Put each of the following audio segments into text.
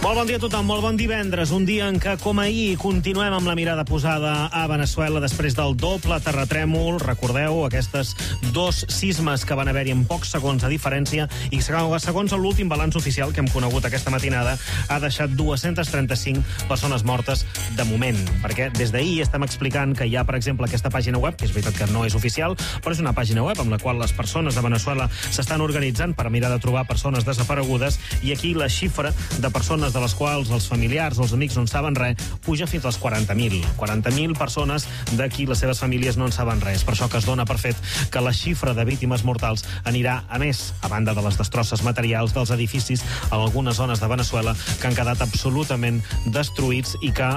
Molt bon dia a tothom, molt bon divendres. Un dia en què, com ahir, continuem amb la mirada posada a Veneçuela després del doble terratrèmol. Recordeu aquestes dos sismes que van haver-hi en pocs segons de diferència i segons l'últim balanç oficial que hem conegut aquesta matinada ha deixat 235 persones mortes de moment. Perquè des d'ahir estem explicant que hi ha, per exemple, aquesta pàgina web, que és veritat que no és oficial, però és una pàgina web amb la qual les persones de Veneçuela s'estan organitzant per mirar de trobar persones desaparegudes, i aquí la xifra de persones de les quals els familiars o els amics no en saben res puja fins als 40.000. 40.000 persones de qui les seves famílies no en saben res. Per això que es dona per fet que la xifra de víctimes mortals anirà a més, a banda de les destrosses materials dels edificis a algunes zones de Veneçuela que han quedat absolutament destruïts i que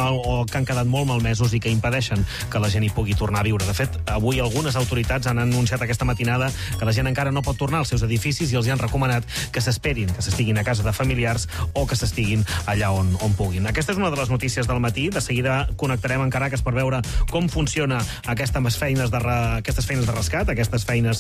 han quedat molt malmesos i que impedeixen que la gent hi pugui tornar a viure. De fet, avui algunes autoritats han anunciat aquesta matinada que la gent encara no pot tornar als seus edificis i els hi han recomanat que s'esperin, que s'estiguin a casa de familiars o que s'estiguin allà on puguin. Aquesta és una de les notícies del matí. De seguida connectarem en Caracas per veure com funciona aquestes feines de rescat, aquestes feines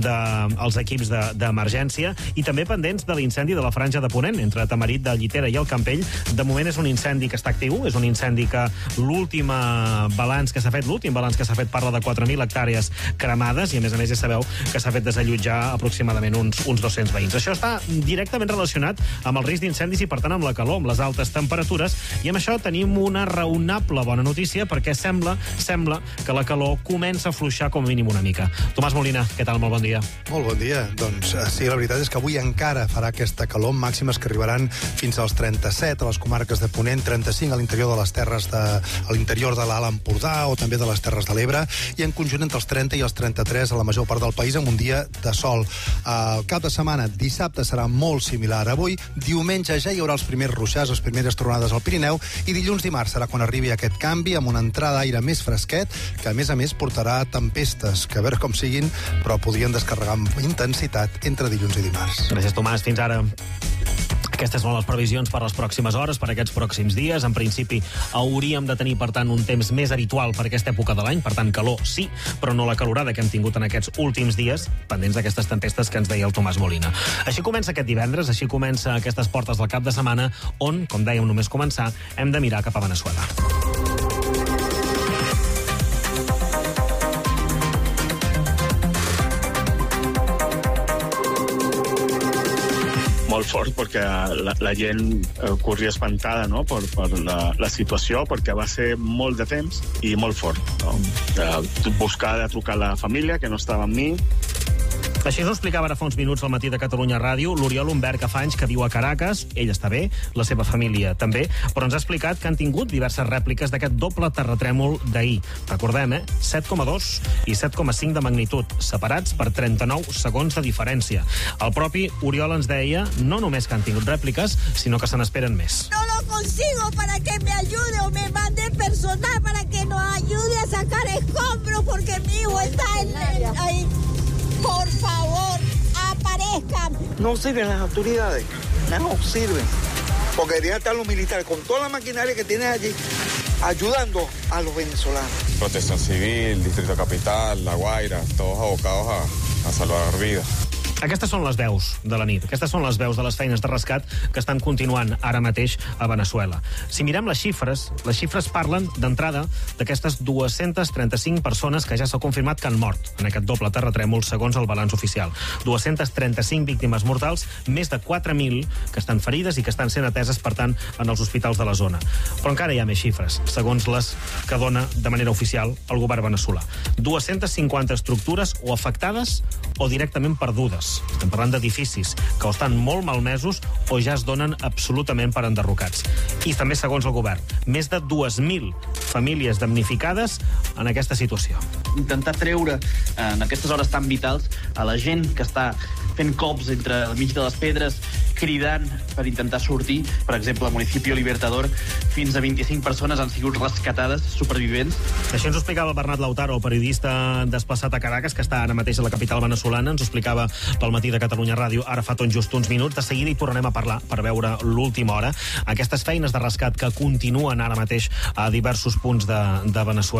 dels equips d'emergència, i també pendents de l'incendi de la Franja de Ponent, entre Tamarit de Llitera i el Campell. De moment és un incendi que està actiu, és un incendi que l'últim balanç que s'ha fet parla de 4.000 hectàrees cremades, i a més ja sabeu que s'ha fet desallotjar aproximadament uns 200 veïns. Això està directament relacionat amb el risc d'incendis i, per tant, amb la calor, amb les altes temperatures, i amb això tenim una raonable bona notícia, perquè sembla que la calor comença a afluixar com a mínim una mica. Tomàs Molina, què tal? Molt bon dia. Molt bon dia. Doncs sí, la veritat és que avui encara farà aquesta calor, màximes que arribaran fins als 37 a les comarques de Ponent, 35 a l'interior de les terres a l'interior de l'Alt Empordà o també de les Terres de l'Ebre, i en conjunt entre els 30 i els 33 a la major part del país, amb un dia de sol. El cap de setmana, dissabte, serà molt similar a avui. Diumenge ja hi haurà els primers ruixats, les primeres tronades al Pirineu, i dilluns dimarts serà quan arribi aquest canvi amb una entrada d'aire més fresquet, que a més portarà tempestes, que a veure com siguin, però podrien descarregar amb intensitat entre dilluns i dimarts. Gràcies, Tomàs. Fins ara. Aquestes són les previsions per les pròximes hores, per aquests pròxims dies. En principi hauríem de tenir, per tant, un temps més habitual per aquesta època de l'any. Per tant, calor sí, però no la calorada que hem tingut en aquests últims dies, pendents d'aquestes tempestes que ens deia el Tomàs Molina. Així comença aquest divendres, així comença aquestes portes del cap de setmana, on, com dèiem només començar, hem de mirar cap a Veneçuela. Molt fort, perquè la gent corria espantada, no?, per la situació, perquè va ser molt de temps i molt fort, no? Buscar de trucar a la família, que no estava amb mi. Així ens ho explicava ara fa uns minuts al matí de Catalunya Ràdio l'Oriol Humbert, que fa anys que viu a Caracas. Ell està bé, la seva família també, però ens ha explicat que han tingut diverses rèpliques d'aquest doble terratrèmol d'ahir. Recordem, 7,2 i 7,5 de magnitud, separats per 39 segons de diferència. El propi Oriol ens deia no només que han tingut rèpliques, sinó que se n'esperen més. No lo consigo para que me ayude o me mande personal para que nos ayude a sacar escombros, porque mi hijo está ahí. Por favor, aparezcan. No sirven las autoridades, no sirven. Porque deberían estar los militares con toda la maquinaria que tienen allí, ayudando a los venezolanos. Protección Civil, Distrito Capital, La Guaira, todos abocados a salvar vidas. Aquestes són les veus de la nit, aquestes són les veus de les feines de rescat que estan continuant ara mateix a Veneçuela. Si mirem les xifres parlen d'entrada d'aquestes 235 persones que ja s'ha confirmat que han mort en aquest doble terratrèmol segons el balanç oficial. 235 víctimes mortals, més de 4.000 que estan ferides i que estan sent ateses, per tant, en els hospitals de la zona. Però encara hi ha més xifres, segons les que dona de manera oficial el govern veneçolà. 250 estructures o afectades o directament perdudes. Estem parlant d'edificis que o estan molt malmesos o ja es donen absolutament per enderrocats. I també, segons el govern, més de 2.000 famílies damnificades en aquesta situació. Intentar treure en aquestes hores tan vitals a la gent que està fent cops entre el mig de les pedres, cridant per intentar sortir. Per exemple, al municipi Libertador, fins a 25 persones han sigut rescatades, supervivents. Això ens ho explicava Bernat Lautaro, el periodista desplaçat a Caracas, que està ara mateix a la capital veneçolana. Ens ho explicava pel matí de Catalunya Ràdio, ara fa tot just uns minuts. De seguida hi tornarem a parlar per veure l'última hora. Aquestes feines de rescat que continuen ara mateix a diversos punts de Veneçuela. Avui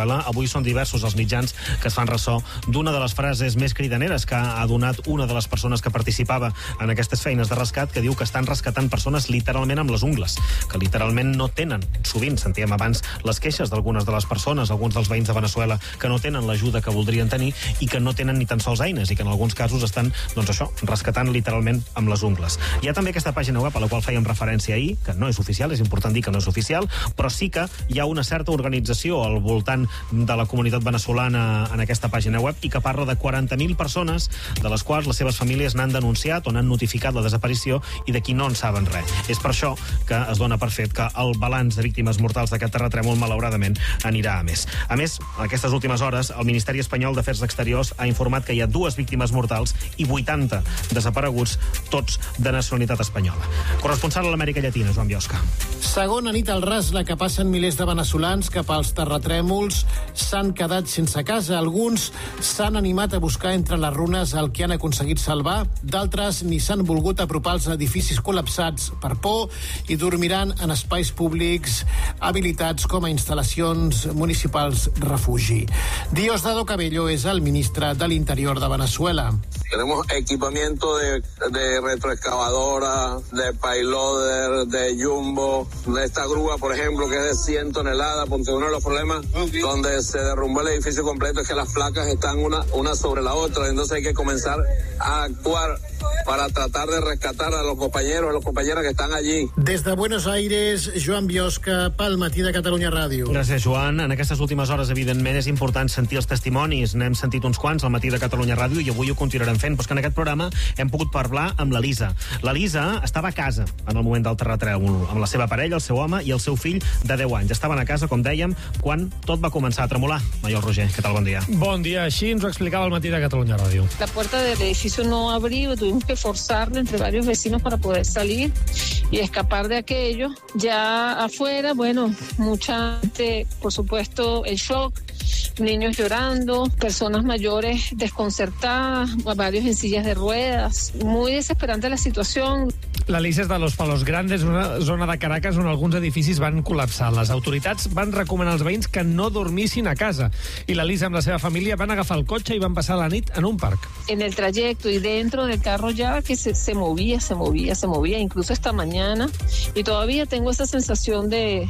Avui són diversos els mitjans que es fan ressò d'una de les frases més cridaneres que ha donat una de les persones que participava en aquestes feines de rescat, que diu que estan rescatant persones literalment amb les ungles, que literalment no tenen. Sovint sentíem abans les queixes d'algunes de les persones, alguns dels veïns de Veneçuela, que no tenen l'ajuda que voldrien tenir i que no tenen ni tan sols eines i que en alguns casos estan, doncs això, rescatant literalment amb les ungles. Hi ha també aquesta pàgina web a la qual fèiem referència ahir, que no és oficial, és important dir que no és oficial, però sí que hi ha una certa organització al voltant de la comunitat venezolana en aquesta pàgina web i que parla de 40.000 persones, de les quals les seves famílies n'han denunciat o n'han notificat la desaparició i de qui no en saben res. És per això que es dona per fet que el balanç de víctimes mortals d'aquest terratrèmol, malauradament, anirà a més. A més, en aquestes últimes hores, el Ministeri Espanyol d'Afers Exteriors ha informat que hi ha 2 víctimes mortals i 80 desapareguts, tots de nacionalitat espanyola. Corresponsal a l'Amèrica Llatina, Joan Biosca. Segona nit al Rasla, que passen milers de veneçolans cap als terratrèmols, s'han quedat sense casa. Alguns s'han animat a buscar entre les runes el que han aconseguit salvar, d'altres ni s'han volgut apropar als edificis col·lapsats per por i dormiran en espais públics habilitats com a instal·lacions municipals refugi. Diosdado Cabello és el ministre de l'Interior de Venezuela. Tenemos equipamiento de retroexcavadora, de payloader, de jumbo, de esta grúa, por ejemplo, que es de 100 toneladas, porque uno de los problemas donde se derrumbó el edificio completo es que las placas están una sobre la otra, entonces hay que comenzar a actuar para tratar de rescatar a los compañeros, a las compañeras que están allí. Des de Buenos Aires, Joan Biosca, pel Matí de Catalunya Ràdio. Gràcies, Joan. En aquestes últimes hores, evidentment, és important sentir els testimonis. N'hem sentit uns quants al Matí de Catalunya Ràdio i avui ho continuarem fent. Però és que en aquest programa hem pogut parlar amb l'Elisa. L'Elisa estava a casa en el moment del terratrèmol, amb la seva parella, el seu home i el seu fill de 10 anys. Estaven a casa, com dèiem, quan tot va començar a tremolar. Maiol Roger, què tal? Bon dia. Bon dia. Així ens ho explicava al Matí de Catalunya Ràdio. La puerta del edificio no abrió, tuvimos que forzarlo entre varios vecinos para poder salir y escapar de aquello. Ya afuera, bueno, mucha gente, por supuesto, el shock, niños llorando, personas mayores desconcertadas, varios en sillas de ruedas. Muy desesperante la situación. L'Elisa és de Los Palos Grandes, una zona de Caracas on alguns edificis van col·lapsar. Les autoritats van recomanar als veïns que no dormissin a casa i l'Elisa amb la seva família van agafar el cotxe i van passar la nit en un parc. En el trayecto y dentro del carro ya que se movía, incluso esta mañana, y todavía tengo esa sensación de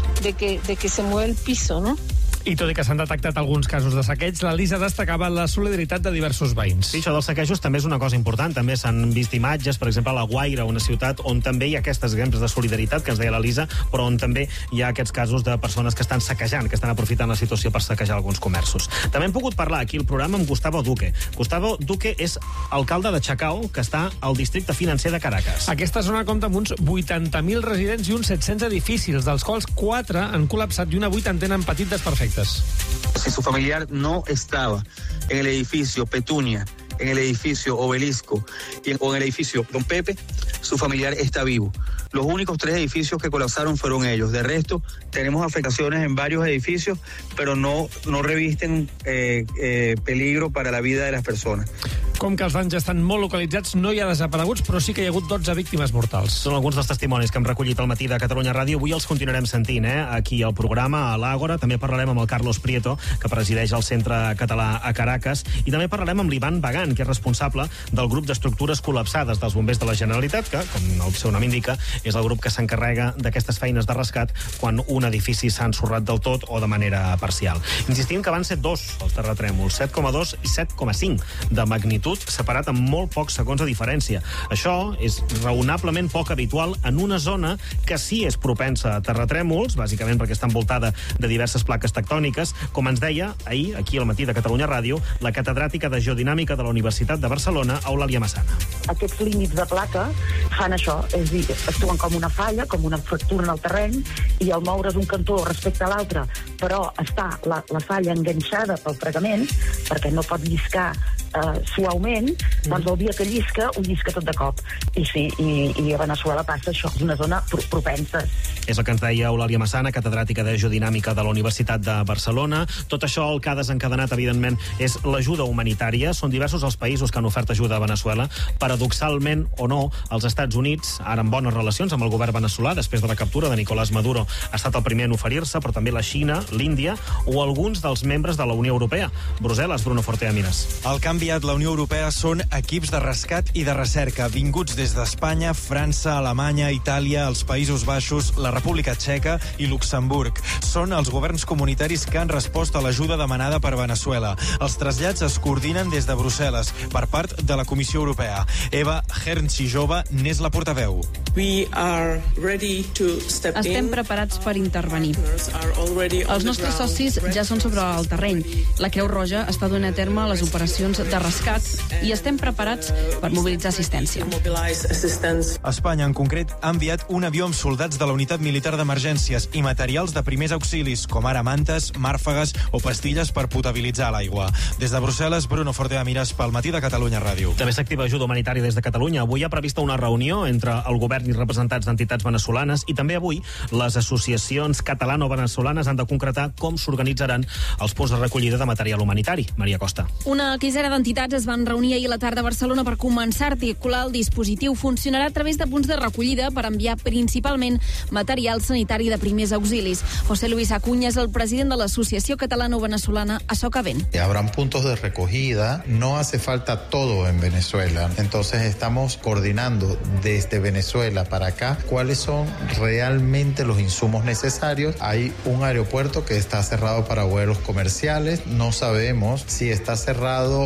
que se mueve el piso, ¿no? I tot i que s'han detectat alguns casos de saqueig, l'Elisa destacava la solidaritat de diversos veïns. Sí, això dels saquejos també és una cosa important. També s'han vist imatges, per exemple, a La Guaira, una ciutat on també hi ha aquests exemples de solidaritat que ens deia l'Elisa, però on també hi ha aquests casos de persones que estan saquejant, que estan aprofitant la situació per saquejar alguns comerços. També hem pogut parlar aquí al programa amb Gustavo Duque. Gustavo Duque és alcalde de Chacao, que està al districte financer de Caracas. Aquesta zona compta amb uns 80.000 residents i uns 700 edificis, dels quals 4 han col·lapsat i una 80 han patit desperfectes. Si su familiar no estaba en el edificio Petunia, en el edificio Obelisco o en el edificio Don Pepe, su familiar está vivo. Los únicos 3 edificios que colapsaron fueron ellos. De resto, tenemos afectaciones en varios edificios, pero no revisten peligro para la vida de las personas. Com que els danys estan molt localitzats, no hi ha desapareguts, però sí que hi ha hagut 12 víctimes mortals. Són alguns dels testimonis que hem recollit al Matí de Catalunya Ràdio. Avui els continuarem sentint, aquí al programa, a l'Àgora. També parlarem amb el Carlos Prieto, que presideix el Centre Català a Caracas. I també parlarem amb l'Ivan Bagan, que és responsable del grup d'estructures col·lapsades dels bombers de la Generalitat, que, com el seu nom indica, és el grup que s'encarrega d'aquestes feines de rescat quan un edifici s'ha ensorrat del tot o de manera parcial. Insistim que van ser 2 els terratrèmols, 7,2 i 7,5 de magnitud, separat amb molt pocs segons de diferència. Això és raonablement poc habitual en una zona que sí és propensa a terratrèmols, bàsicament perquè està envoltada de diverses plaques tectòniques, com ens deia ahir, aquí al Matí de Catalunya Ràdio, la catedràtica de Geodinàmica de la Universitat de Barcelona, Eulàlia Massana. Aquests límits de placa fan això, és a dir, actuen com una falla, com una fractura en el terreny, i al moure's un cantó respecte a l'altre, però està la falla enganxada pel fregament, perquè no pot lliscar suaument, doncs el dia que llisca, ho llisca tot de cop. I sí, i a Veneçuela passa això, és una zona propensa. És el que ens deia Eulàlia Massana, catedràtica de Geodinàmica de la Universitat de Barcelona. Tot això el que ha desencadenat, evidentment, és l'ajuda humanitària. Són diversos els països que han ofert ajuda a Veneçuela. Paradoxalment o no, els Estats Units, ara en bones relacions amb el govern veneçolà, després de la captura de Nicolás Maduro, ha estat el primer en oferir-se, però també la Xina, l'Índia o alguns dels membres de la Unió Europea. Brussel·les, Bruno Fortea Miras. El que ha enviat la Unió Europea són equips de rescat i de recerca, vinguts des d'Espanya, França, Alemanya, Itàlia, els Països Baixos, la República Txeca i Luxemburg. Són els governs comunitaris que han respost a l'ajuda demanada per Veneçuela. Els trasllats es coordinen des de Brussel·les per part de la Comissió Europea. Eva Hernsijova n'és la portaveu. Estem preparats per intervenir. Els nostres socis ja són sobre el terreny. La Creu Roja està duent a terme les operacions de rescat i estem preparats per mobilitzar assistència. Espanya, en concret, ha enviat un avió amb soldats de la Unitat Militar d'Emergències i materials de primers auxilis, com ara mantes, màrfegues o pastilles per potabilitzar l'aigua. Des de Brussel·les, Bruno Fortea Miras, pel Matí de Catalunya Ràdio. També s'activa ajuda humanitària des de Catalunya. Avui hi ha prevista una reunió entre el govern i representants d'entitats venezolanes i també avui les associacions catalano-venezolanes han de concretar com s'organitzaran els punts de recollida de material humanitari. Maria Costa. Una quinzena d'entitats es van reunir ahir a la tarda a Barcelona per començar a articular el dispositiu. Funcionarà a través de punts de recollida per enviar principalment material sanitari de primers auxilis. José Luis Acuña és el president de l'Associació Catalano-Venezolana a Socavent. Habrán puntos de recogida, no hace falta todo en Venezuela. Entonces estamos coordinando desde Venezuela para acá cuáles son realmente los insumos necesarios. Hay un aeropuerto que está cerrado para vuelos comerciales. No sabemos si está cerrado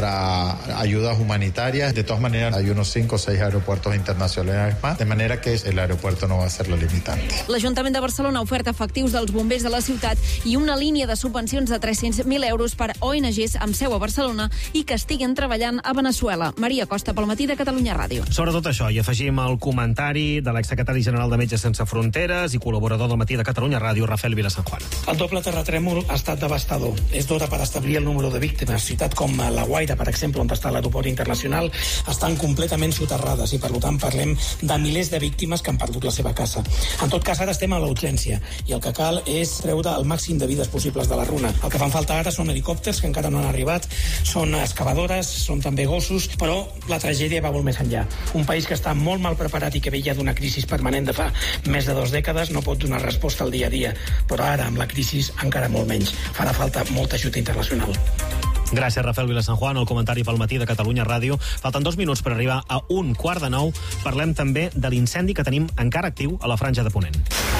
para ayudas humanitarias. De todas maneras, hay unos 5 o 6 aeropuertos internacionales más, de manera que el aeropuerto no va a ser la limitante. L'Ajuntament de Barcelona ha ofert efectius dels bombers de la ciutat i una línia de subvencions de 300.000 euros per ONGs amb seu a Barcelona i que estiguen treballant a Veneçuela. Maria Costa, pel Matí de Catalunya Ràdio. Sobre tot això, hi afegim el comentari de l'exsecretari general de Metges Sense Fronteres i col·laborador del Matí de Catalunya Ràdio, Rafael Vilasanjuan. El doble terratrèmol ha estat devastador. És d'hora per establir el número de víctimes. Ciutat com La Guaira, per exemple, on està l'aeroport internacional, estan completament soterrades i, per tant, parlem de milers de víctimes que han perdut la seva casa. En tot cas, ara estem a la urgència i el que cal és treure el màxim de vides possibles de la runa. El que fan falta ara són helicòpters que encara no han arribat, són excavadores, són també gossos, però la tragèdia va molt més enllà. Un país que està molt mal preparat i que ve ja d'una crisi permanent de fa més de 2 dècades no pot donar resposta al dia a dia, però ara, amb la crisi, encara molt menys. Farà falta molta ajuda internacional. Gràcies, Rafael Vilasanjuan, el comentari pel Matí de Catalunya Ràdio. Falten 2 minuts per arribar a 1:15. Parlem també de l'incendi que tenim encara actiu a la Franja de Ponent.